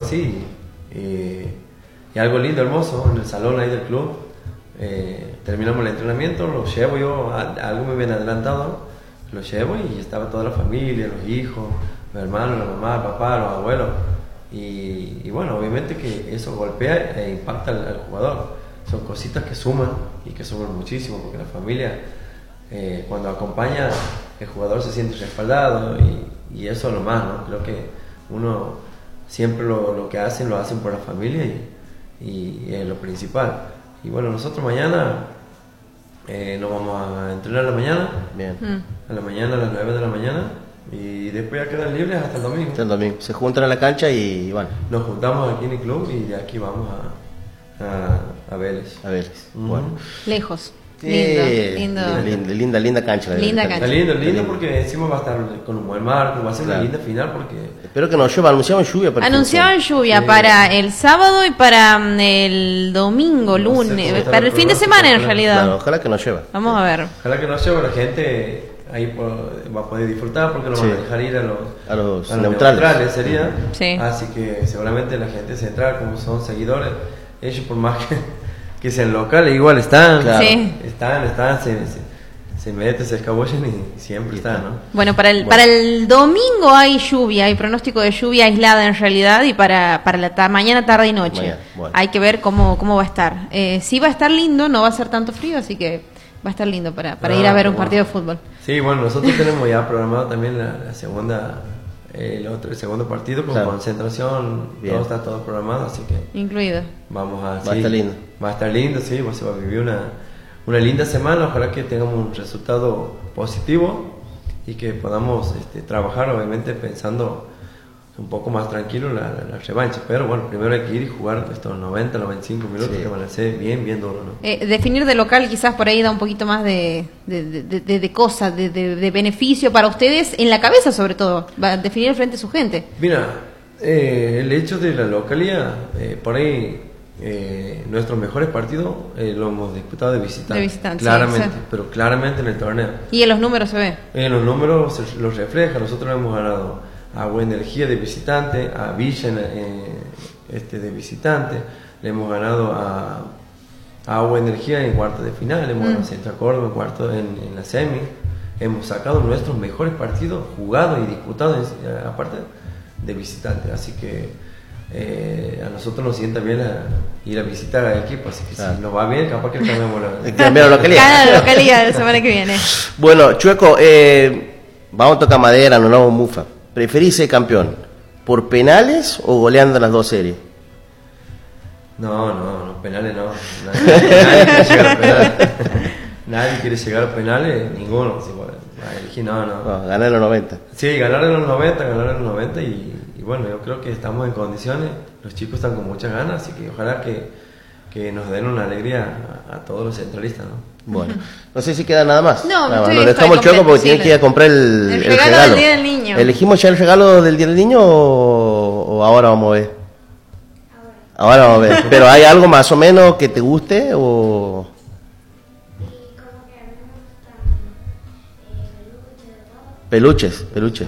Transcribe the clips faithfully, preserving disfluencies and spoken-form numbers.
sí. Y, y algo lindo, hermoso, en el salón ahí del club. Eh, terminamos el entrenamiento, lo llevo yo, a, algo me bien adelantado, lo llevo y estaba toda la familia, los hijos, los hermanos, la mamá, el papá, los abuelos. Y, y bueno, obviamente que eso golpea e impacta al, al jugador. Son cositas que suman y que suman muchísimo, porque la familia, eh, cuando acompaña, el jugador se siente respaldado y, y eso es lo más, ¿no? Creo que uno siempre lo, lo que hacen, lo hacen por la familia y, y, y es lo principal. Y bueno, nosotros mañana eh, nos vamos a entrenar a la mañana, bien. a la mañana, a las nueve de la mañana. Y después ya quedan libres hasta el domingo. Hasta el domingo. Se juntan a la cancha y bueno. Nos juntamos aquí en el club y de aquí vamos a, a, a Vélez. A Vélez. Uh-huh. Bueno. Lejos. Lindo, lindo, lindo. Linda, linda, linda cancha. Linda cancha. cancha. Está lindo, lindo porque encima va a estar con un buen marco, va a ser Claro. una linda final porque... Espero que nos llueva, anunciaban lluvia. Para Anunciaban lluvia Sí. para el sábado y para mm, el domingo, No sé cómo lunes, estará para el el fin de pronóstico, semana en ojalá. realidad. Claro, ojalá que nos llueva. Vamos a ver. Ojalá que no lleve la gente ahí por- va a poder disfrutar porque lo Sí. van a dejar ir a los, A los neutrales. sería. Sí. Así que seguramente la gente central, como son seguidores, ellos por más que, que sean locales, igual están. Claro. Sí. Están, están, se, se, se meten, se escabullen y siempre están, ¿no? Bueno, para el, Bueno. para el domingo hay lluvia, hay pronóstico de lluvia aislada en realidad y para, para la ta- mañana, tarde y noche. Mañana, bueno. Hay que ver cómo, cómo va a estar. Eh, sí va a estar lindo, no va a ser tanto frío, así que va a estar lindo para, para Ah, ir a ver un bueno. partido de fútbol. Sí, bueno, nosotros tenemos ya programado también la, la segunda, el otro, el segundo partido con Claro. concentración, Bien. todo está todo programado, así que Incluido. vamos a... Va a estar lindo. Va a estar lindo, sí, pues se va a vivir una, una linda semana, ojalá que tengamos un resultado positivo y que podamos este, trabajar, obviamente pensando un poco más tranquilo la, la, la revancha, pero bueno, primero hay que ir y jugar estos noventa, noventa y cinco minutos Sí. que van a ser bien, bien duros, ¿no? Eh, definir de local quizás por ahí da un poquito más de, de, de, de, de cosas, de, de, de beneficio para ustedes, en la cabeza sobre todo, va a definir frente a su gente. Mira, eh, el hecho de la localidad, eh, por ahí eh, nuestros mejores partidos eh, lo hemos disputado de visitante, De visitante, sí, claramente, sí. pero claramente en el torneo. Y en los números se ve. En los números se- los refleja, nosotros hemos ganado a Buena Energía de visitante, a Villa eh, este, de visitante, le hemos ganado a, a Agua Energía en cuarto de final, hemos ganado a Central Córdoba en cuarto en, en la semi, hemos sacado nuestros mejores partidos jugados y disputados eh, aparte de visitante, así que eh, a nosotros nos sienta bien a, ir a visitar al equipo, así que Claro. si nos va bien, capaz que cambiamos la... Cambiar la localidad. Cada localidad la semana que viene. Bueno, Chueco, eh, vamos a tocar madera, no nos mufa. ¿Preferís ser campeón por penales o goleando en las dos series? No, no, los penales no. Nadie, nadie quiere llegar a penales. Nadie quiere llegar a penales, ninguno. Sí, bueno, elegí, no, no. No, ganar en los noventa. Sí, ganar en los noventa, ganar en los noventa y, y bueno, yo creo que estamos en condiciones. Los chicos están con muchas ganas, así que ojalá que, que nos den una alegría a, a todos los centralistas, ¿no? Bueno, no sé si queda nada más. No, Nada más. estoy- Lo dejamos el estoy Chueco porque completo, tiene sí. que ir a comprar el, El el regalo del Día del Niño. ¿Elegimos ya el regalo del Día del Niño o, o ahora vamos a ver? Ahora vamos a ver. ¿Pero hay algo más o menos que te guste o...? Peluches, peluches.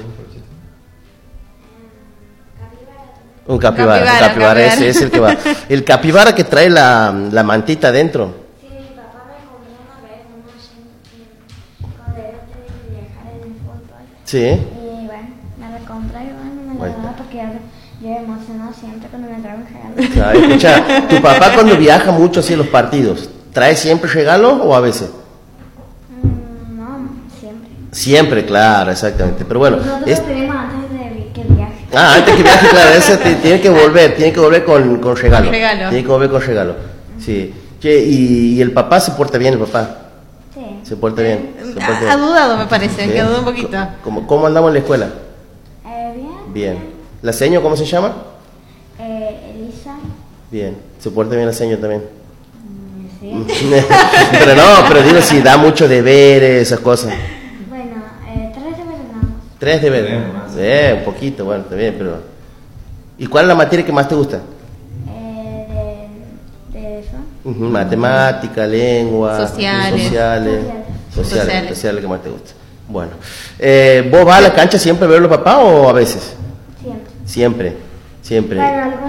Un capibara, Capibara, un capibara, capibara. ese es el que va. El capibara que trae la, la mantita adentro. Sí, mi papá me compró una vez uno así, cuando yo tenía que viajar en el fútbol. Sí. Y bueno, me la compré y bueno, me la Bueno. daba porque yo, yo me emociono siempre cuando me traen regalos. Claro, escucha, tu papá cuando viaja mucho así a los partidos, ¿trae siempre regalos o a veces? Mm, no, siempre. Siempre, claro, exactamente. Pero bueno, Nosotros es... lo pedimos antes de vi- que viaje. Ah, antes que viaje, claro, ese te- tiene que volver, tiene que volver con, con regalo. Con regalo. Tiene que volver con regalo. Sí. Che, y, y el papá se porta bien, el papá. Sí. Se porta bien. Se porta Ha, bien. ha dudado, me parece, Sí. que dudó un poquito. ¿Cómo, cómo andamos en la escuela? Eh, bien. Bien. ¿La seño cómo se llama? Eh, Elisa. Bien. Se porta bien la seño también. mm, Sí. Pero no, pero digo si da mucho deberes, esas cosas. Bueno, eh, tres veces ganamos. Tres deberes. Bien, más. Eh, un poquito, bueno, está bien, pero... ¿Y cuál es la materia que más te gusta? Eh, de, de eso. Ujú, matemática, lengua, Sociales. sociales, Sociales. sociales, Sociales. sociales que más te gusta. Bueno, eh, ¿vos vas a la cancha siempre a ver a los papás o a veces? Siempre. Siempre, siempre. Bueno,